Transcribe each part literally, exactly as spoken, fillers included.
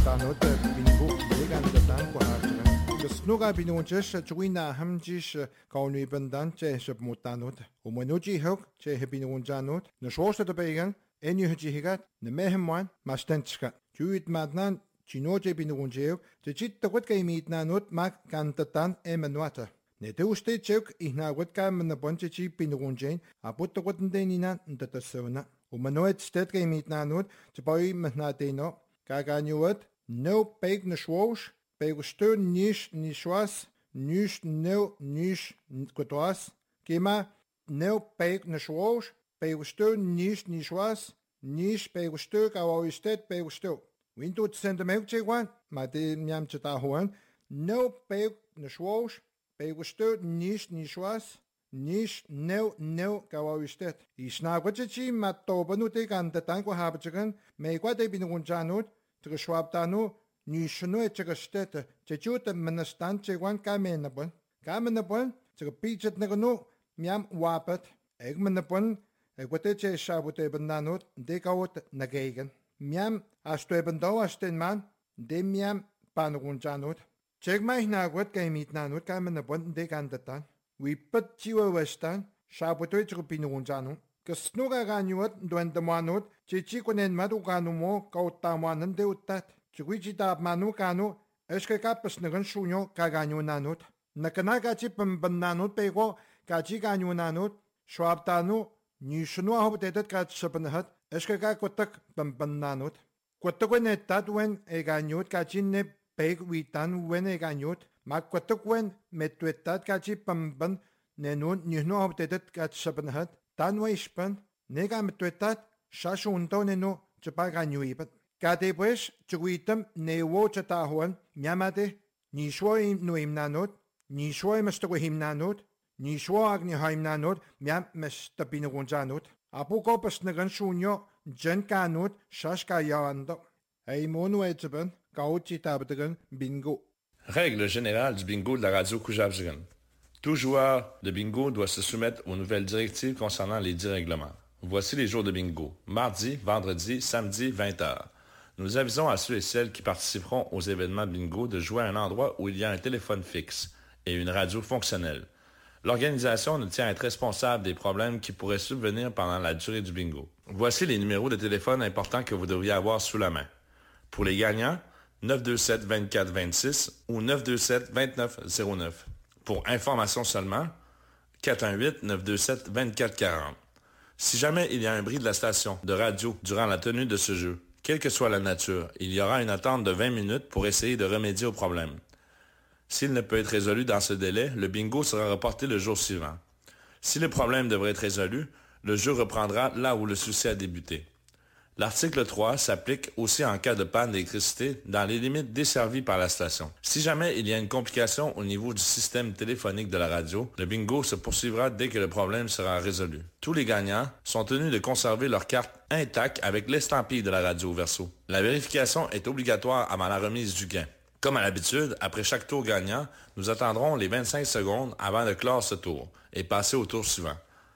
tanot bingo legan da tan ko ha ke snuga binun ches chuina hamjish kauni bandan che shab mutanot o monoji hok che hebinun janot no shosta da begen enu higat ne mehman mastanchka juit madnan chinoje binun jeu che chit tagot kai mitnanot mak kantatan emanwata ne te uste chuk ihna got kam na bonche chi binun jen aput tagot denina ntatasona o manoet stet kai mitnanot che boy mahnateno Kaganyuat, no peg na schwosh, peg stu nish ni schwas, nish no nish kotwas, kema no peg na schwosh, peg stu nish ni schwas, nish peg stu kawaistet peg stu. Winto send me chegwan, ma de nyam chata hoan, no peg na schwosh, peg stu nish ni schwas, nish no no kawaistet. Isnagwachi matobanu kan tatan ko habchagan, me kwa de binun janut, Tga schwabtanu, ni shnu etga stete, chechut manastan chegwan kamenabon. Kamenabon, tga pichet nagano, miam wapet, egmanabon, egwate che shabute bananut, dekawut nagegen. Miam astuebando asten man, de miam panagun janut. Chegmai nagwat gamit nanut, kamenabon, dekandatan. We put chiwa westan, shabute chupinun janu. Kasnuga ganyuat duen damanut, chichi kunen madu ganumo, kautamanan de utat. Chiguichi da manu ganu, eske kapas nagan shunyo kaganyu nanut. Nakana gachi pambananut pego, gachi ganyu nanut, schwabtanu, nishunu ahobetet gat shabanhat, eske kakotak pambananut. Quataguenetat wen eganyut, gachi ne peg witan wen eganyut, mak quataguen metuetat gachi pamban, nenun nishnu ahobetet gat shabanhat. Tanweispan, nega metuetat, shashuntoneno, chapaganyuipat. Kate pues, chuitam, newo chatahuan, nyamate, nishwoim nuimnanot, nishwoim mestaguhimnanot, nishwo agnihaimnanot, miam mestapinagunjanot. Apuko pasnagan shunyo, jen kanot, shashkayawando. Aimonu etzaban, kauchi tabatagan, bingo. Règle générale du bingo de la radio Koujabjigan. Tout joueur de bingo doit se soumettre aux nouvelles directives concernant les dix règlements. Voici les jours de bingo. Mardi, vendredi, samedi, vingt heures. Nous avisons à ceux et celles qui participeront aux événements bingo de jouer à un endroit où il y a un téléphone fixe et une radio fonctionnelle. L'organisation ne tient à être responsable des problèmes qui pourraient subvenir pendant la durée du bingo. Voici les numéros de téléphone importants que vous devriez avoir sous la main. Pour les gagnants, neuf deux sept, vingt-quatre vingt-six ou neuf deux sept, vingt-neuf zéro neuf. Pour information seulement, quatre un huit, neuf deux sept, vingt-quatre quarante. Si jamais il y a un bris de la station de radio durant la tenue de ce jeu, quelle que soit la nature, il y aura une attente de vingt minutes pour essayer de remédier au problème. S'il ne peut être résolu dans ce délai, le bingo sera reporté le jour suivant. Si le problème devrait être résolu, le jeu reprendra là où le souci a débuté. L'article trois s'applique aussi en cas de panne d'électricité dans les limites desservies par la station. Si jamais il y a une complication au niveau du système téléphonique de la radio, le bingo se poursuivra dès que le problème sera résolu. Tous les gagnants sont tenus de conserver leur carte intacte avec l'estampille de la radio au verso. La vérification est obligatoire avant la remise du gain. Comme à l'habitude, après chaque tour gagnant, nous attendrons les vingt-cinq secondes avant de clore ce tour et passer au tour suivant.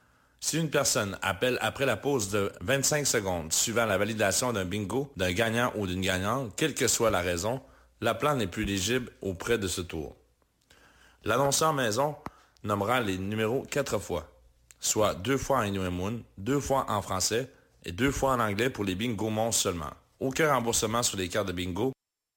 Si une personne appelle après la pause de vingt-cinq secondes suivant la validation d'un bingo, d'un gagnant ou d'une gagnante, quelle que soit la raison, l'appelant n'est plus éligible auprès de ce tour. L'annonceur maison nommera les numéros quatre fois, soit deux fois en Inuimun, deux fois en français et deux fois en anglais pour les bingo monstres seulement. Aucun remboursement sur les cartes de bingo.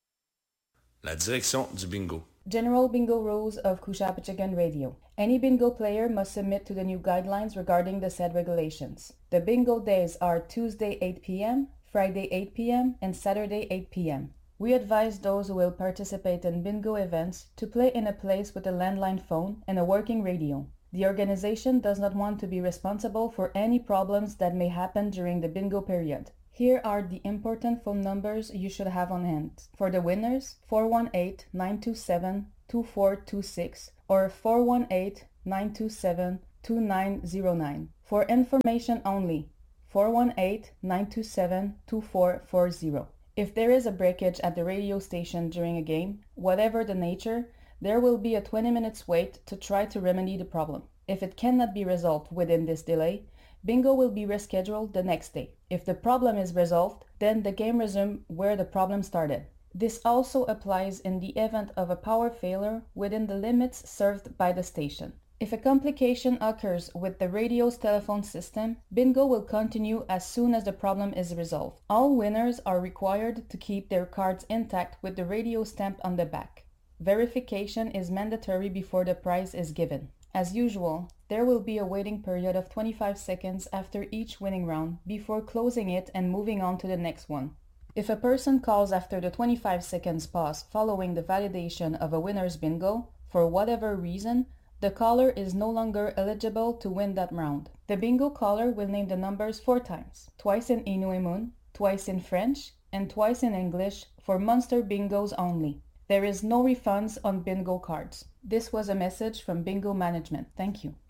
La direction du bingo. General Bingo Rules of Kushapachagan Radio. Any bingo player must submit to the new guidelines regarding the said regulations. The bingo days are Tuesday eight p.m., Friday eight p.m., and Saturday eight p.m. We advise those who will participate in bingo events to play in a place with a landline phone and a working radio. The organization does not want to be responsible for any problems that may happen during the bingo period. Here are the important phone numbers you should have on hand. For the winners, four one eight, nine two seven, two four two six or four one eight, nine two seven, two nine zero nine. For information only, four one eight, nine two seven, two four four zero. If there is a breakage at the radio station during a game, whatever the nature, there will be a twenty minutes wait to try to remedy the problem. If it cannot be resolved within this delay, bingo will be rescheduled the next day. If the problem is resolved, then the game resumes where the problem started. This also applies in the event of a power failure within the limits served by the station. If a complication occurs with the radio's telephone system, bingo will continue as soon as the problem is resolved. All winners are required to keep their cards intact with the radio stamp on the back. Verification is mandatory before the prize is given. As usual, there will be a waiting period of twenty-five seconds after each winning round before closing it and moving on to the next one. If a person calls after the twenty-five seconds pause following the validation of a winner's bingo, for whatever reason, the caller is no longer eligible to win that round. The bingo caller will name the numbers four times, twice in Inuimun, twice in French, and twice in English for Monster bingos only. There is no refunds on bingo cards. This was a message from Bingo Management. Thank you.